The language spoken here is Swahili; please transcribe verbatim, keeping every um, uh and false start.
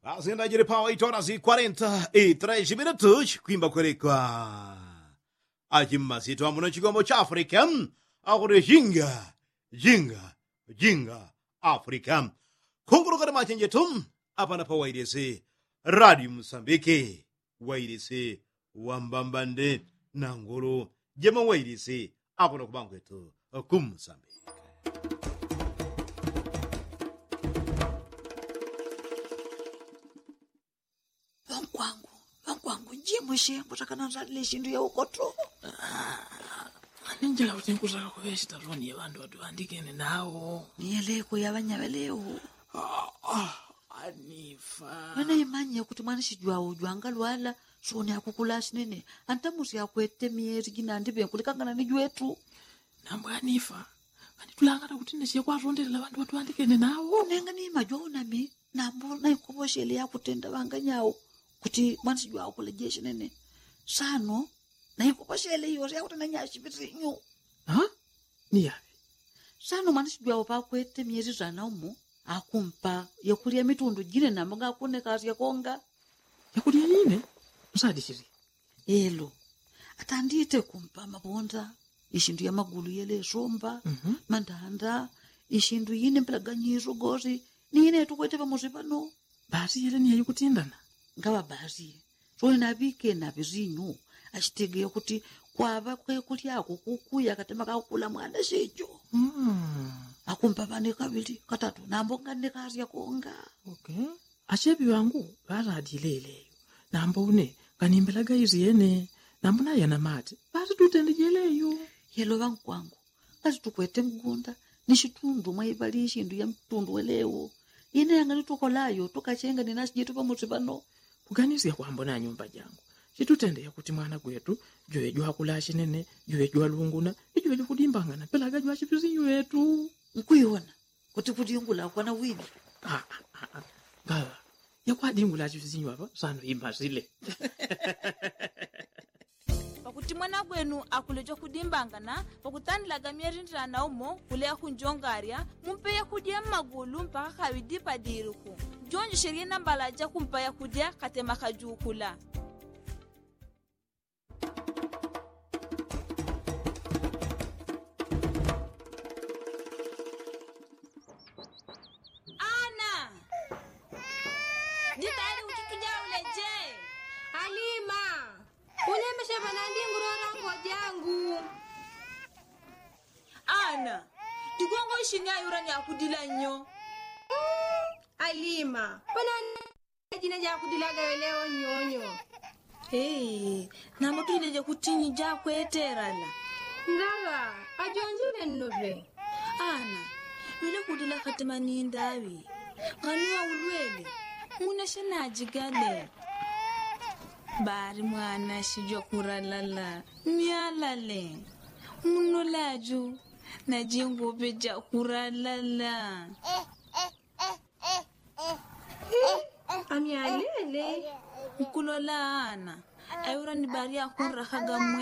Azindaje pau oito horas e quarenta e três minutos. Quimba Querequa. Aqui Masito Amuno Chigombo África. Agora Jinga. Jinga. Jinga. África. Concluir mais em jetum. Apana pa wairese. Rádio Moçambique. Wairese. Wambambande. Nangolo. Jema wairese. Apana kubanguetu. Kum Moçambique. Kwangu, kwangu njimo shembo takananzalile shindu ya ukoto. Ninjala kuti nkutaka kuveshita roni yevantu vatu vandikene nawo. Niyeleko yavanyavelewo. Ah, ah, Anifa. Wena imanye kuti mwana shijwawo jwanga lwala shoni akukula shinene. Antamusi ya kwete mieri jina ndibe kulikangana nijwetu. Nambu Anifa. Kani tulangata kuti neshe kwa rondela vantu vatu vandikene nawo. Nenga ni majwa nami. Nambu na ikuboshele ya kutenda vanganyawo. Kuti mwana shijwawo kuleje shinene. Sano. Na ikuboshele yore ya kutenda nyashi bitinyo. Ha? Ni yavi. Sano mwana shijwawo pa kwete mieri zana umu. Akumpa yakulia mitundu jine na mga akune kazi ya konga. Yakulia nini? Msadi shiri. Elo. Atandite kumpa mabonda. Ishindu ya magulu yele somba. Mm -hmm. Mandanda. Ishindu yine mpelaganyizo gozi. Nine tukwete pa muzipano. Basi yele ni ya yukutindana. Ngawa basi. So inabike na bizinyu. Ashitege kuti kwaba kwe kulia ako kukuya katema kakula mwana shejo. Mm. Akumpa bane kabili katatu nambonga nekazi ya konga. Okay. Achebi wangu bara adilele. Nambone kanimbelaga izi yene. Nambona yana mati. Basi tutendejeleyo. Yelo wangu kwangu. Kazi tukwete mgunda. Nishitundu maibali shindu ya mtundu welewo. Ine yangani tukolayo tukachenga ninashi jitu pa mutibano. Kuganisi ya kuhambona nyumba jangu. Chitutende ya kuti mwana kwetu joe jwa kulashi nene joe jwa lunguna joe jwa kudimbangana pelaga jwa chipizinyo yetu. Nkuiona kuti kudingula kwana wini. Ah ah ah. Baba, ya kwa dingula chipizinyo hapa sano imazile. Pakuti mwana gwenu akulejo kudimbangana pakutanilaga mierindira na umo kulea kunjongaria mumpeya kudia magulu mpaka kawidipa diruku jonjo sheria nambalaja kumpaya kudia katema kajukula. Ana jitari ukituja uleje Halima, unemesha banandi ngurora ngojangu. Ana digongo ishinya yurani akudila nyo. Halima, banandi jina ja kudilaga leo nyonyo. Hey, na mutulije kutinyi ja kweterana. Ndaga, ajonjule nnobe. Ana, wile kudila katema ni ndawi. Kanua ulwele, muna shena jigale. Bari mwana shijo kuralala, mialale. Muno laju, na jingo beja kuralala. Amialele. Mkulola ana, ayura ni bari ya kura haga mwe.